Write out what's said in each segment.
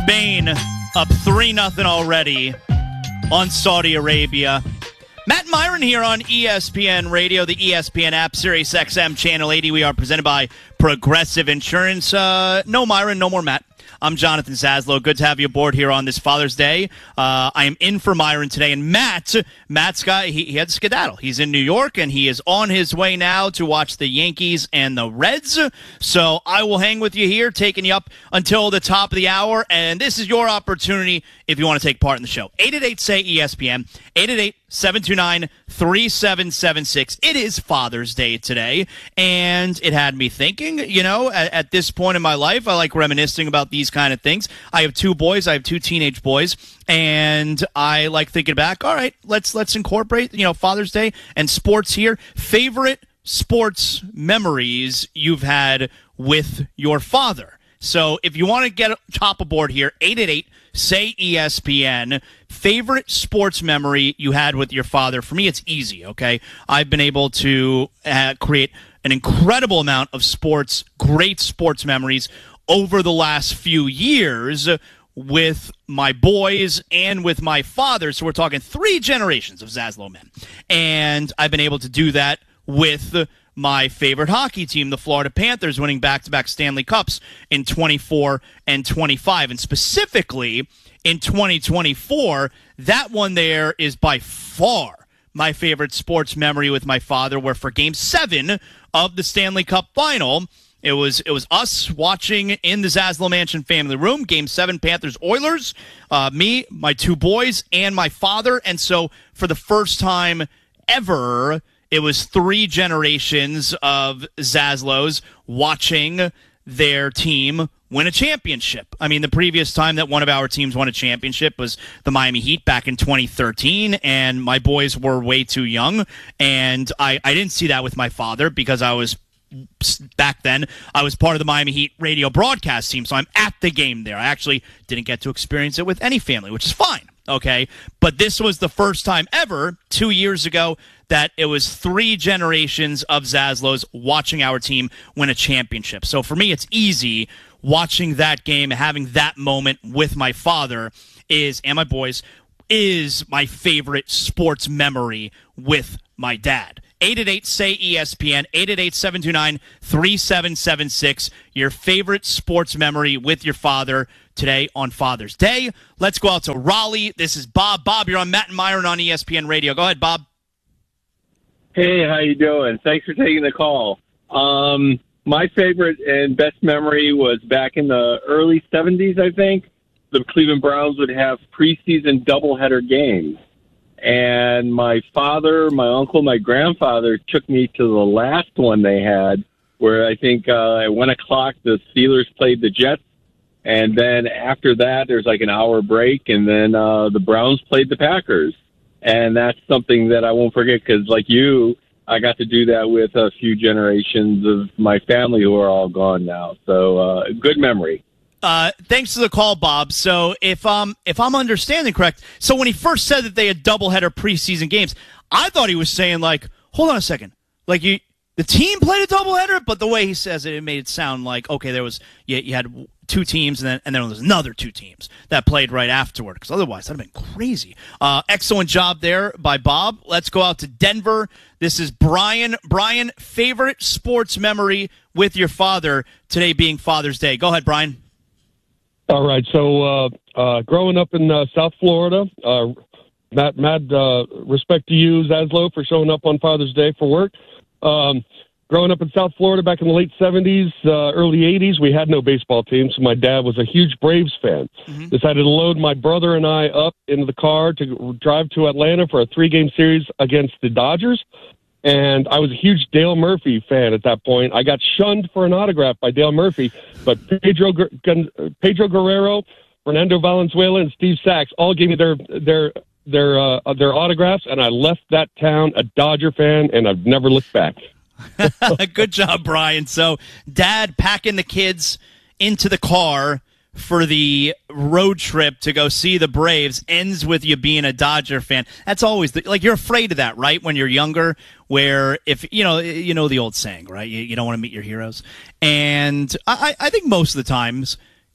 Spain up 3-0 already on Saudi Arabia. Matt Myron here on ESPN Radio, the ESPN app, Sirius XM Channel 80. We are presented by Progressive Insurance. No Myron, no more Matt. I'm Jonathan Zaslow. Good to have you aboard here on this Father's Day. I am in for Myron today, and Matt's got he had to skedaddle. He's in New York, and he is on his way now to watch the Yankees and the Reds. So I will hang with you here, taking you up until the top of the hour, and this is your opportunity if you want to take part in the show. 888-SAY-ESPN, 888-729-3776. It is Father's Day today, and it had me thinking, at this point in my life, I like reminiscing about these kind of things. I have two boys. I have two teenage boys, and I like thinking back, all right, let's incorporate, Father's Day and sports here. Favorite sports memories you've had with your father. So if you want to get top aboard here, 888-SAY-ESPN, favorite sports memory you had with your father. For me, it's easy, okay? I've been able to create an incredible amount of great sports memories over the last few years with my boys and with my father. So we're talking 3 generations of Zaslow men. And I've been able to do that with my favorite hockey team, the Florida Panthers, winning back-to-back Stanley Cups in 24 and 25. And specifically in 2024, that one there is by far my favorite sports memory with my father, where for Game 7 of the Stanley Cup Final, it was us watching in the Zaslow Mansion family room, Game 7, Panthers-Oilers, me, my 2 boys, and my father. And so for the first time ever, it was 3 generations of Zaslows watching their team win a championship. I mean, the previous time that one of our teams won a championship was the Miami Heat back in 2013, and my boys were way too young, and I didn't see that with my father because back then, I was part of the Miami Heat radio broadcast team, so I'm at the game there. I actually didn't get to experience it with any family, which is fine, okay? But this was the first time ever, 2 years ago, that it was 3 generations of Zaslows watching our team win a championship. So for me, it's easy watching that game, having that moment with my father and my boys is my favorite sports memory with my dad. 888-SAY-ESPN, 888-729-3776, your favorite sports memory with your father today on Father's Day. Let's go out to Raleigh. This is Bob. Bob, you're on Matt and Myron on ESPN Radio. Go ahead, Bob. Hey, how you doing? Thanks for taking the call. My favorite and best memory was back in the early 70s, I think. The Cleveland Browns would have preseason doubleheader games. And my father, my uncle, my grandfather took me to the last one they had, where I think at 1 o'clock the Steelers played the Jets. And then after that, there's like an hour break, and then the Browns played the Packers. And that's something that I won't forget because, like you, I got to do that with a few generations of my family who are all gone now. So good memory. Thanks for the call, Bob. So if I'm understanding correct, so when he first said that they had doubleheader preseason games, I thought he was saying, like, hold on a second, like the team played a doubleheader, but the way he says it, it made it sound like, okay, there was you had 2 teams, and then there was another 2 teams that played right afterward, because otherwise that would have been crazy. Excellent job there by Bob. Let's go out to Denver. This is Brian. Brian, favorite sports memory with your father today being Father's Day. Go ahead, Brian. All right. So growing up in South Florida, mad respect to you, Zaslow, for showing up on Father's Day for work. Growing up in South Florida back in the late 70s, early 80s, we had no baseball team, so my dad was a huge Braves fan. Mm-hmm. Decided to load my brother and I up into the car to drive to Atlanta for a 3-game series against the Dodgers. And I was a huge Dale Murphy fan at that point. I got shunned for an autograph by Dale Murphy, but Pedro Guerrero, Fernando Valenzuela, and Steve Sachs all gave me their autographs, and I left that town a Dodger fan, and I've never looked back. Good job, Brian. So, Dad packing the kids into the car for the road trip to go see the Braves ends with you being a Dodger fan. That's always you're afraid of that, right? When you're younger, where if you know the old saying, right? You don't want to meet your heroes. And I think most of the times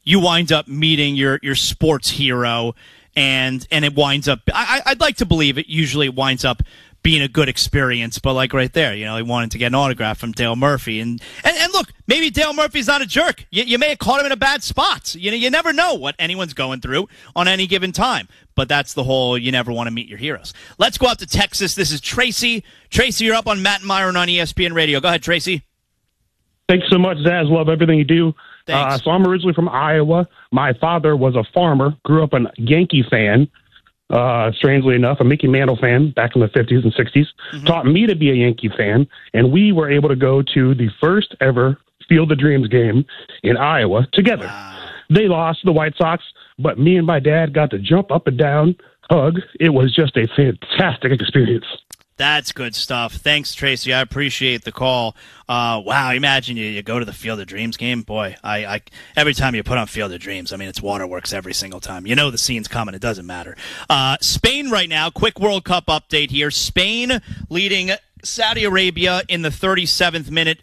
you wind up meeting your sports hero, and it winds up. I'd like to believe it usually winds up being a good experience, but like right there, he wanted to get an autograph from Dale Murphy, and look, maybe Dale Murphy's not a jerk. You may have caught him in a bad spot. You never know what anyone's going through on any given time. But that's the whole, you never want to meet your heroes. Let's go out to Texas. This is Tracy. Tracy, you're up on Matt and Myron on ESPN Radio. Go ahead, Tracy. Thanks so much, Zaz. Love everything you do. Thanks. So I'm originally from Iowa. My father was a farmer, grew up a Yankee fan. Strangely enough, a Mickey Mantle fan back in the 50s and 60s, taught me to be a Yankee fan, and we were able to go to the first ever Field of Dreams game in Iowa together. Wow. They lost to the White Sox, but me and my dad got to jump up and down, hug. It was just a fantastic experience. That's good stuff. Thanks, Tracy. I appreciate the call. Wow, imagine you go to the Field of Dreams game. Boy, I every time you put on Field of Dreams, I mean, it's waterworks every single time. You know the scene's coming. It doesn't matter. Spain right now, quick World Cup update here. Spain leading Saudi Arabia in the 37th minute,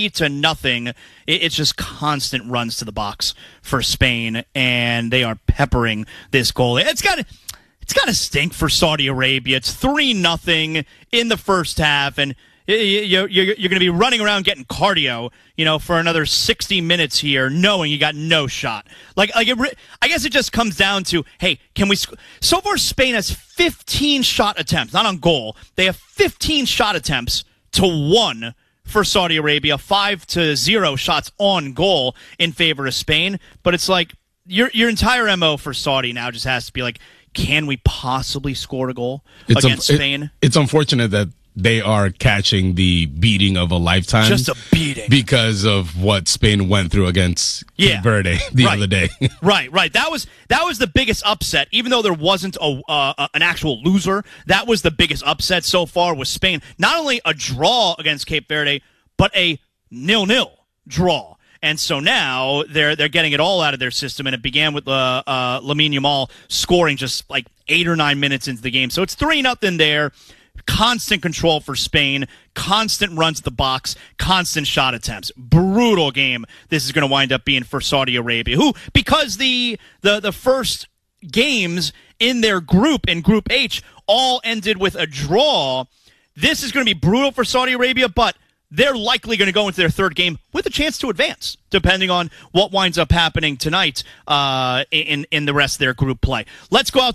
3-0. It's just constant runs to the box for Spain, and they are peppering this goal. It's got to stink for Saudi Arabia. It's 3-0 in the first half, and you're going to be running around getting cardio, for another 60 minutes here, knowing you got no shot. I guess it just comes down to, hey, can we? So far, Spain has 15 shot attempts, not on goal. They have 15 shot attempts to 1 for Saudi Arabia, 5-0 shots on goal in favor of Spain. But it's like your entire MO for Saudi now just has to be like, can we possibly score a goal against Spain? It's unfortunate that they are catching the beating of a lifetime. Just a beating. Because of what Spain went through against Cape Verde the other day. Right. That was the biggest upset. Even though there wasn't an actual loser, that was the biggest upset so far with Spain. Not only a draw against Cape Verde, but a 0-0 draw. And so now they're getting it all out of their system, and it began with Lamine Yamal scoring just like 8 or 9 minutes into the game. So it's 3-0 there. Constant control for Spain, constant runs at the box, constant shot attempts. Brutal game this is going to wind up being for Saudi Arabia, who, because the first games in their group, in Group H, all ended with a draw. This is going to be brutal for Saudi Arabia, but they're likely going to go into their third game with a chance to advance, depending on what winds up happening tonight in the rest of their group play. Let's go out